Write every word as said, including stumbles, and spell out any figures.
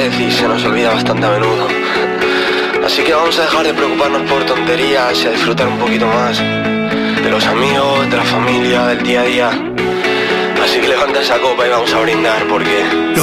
vez y se nos olvida bastante a menudo. Así que vamos a dejar de preocuparnos por tonterías y a disfrutar un poquito más de los amigos, de la familia, del día a día. Así que levanta esa copa y vamos a brindar porque...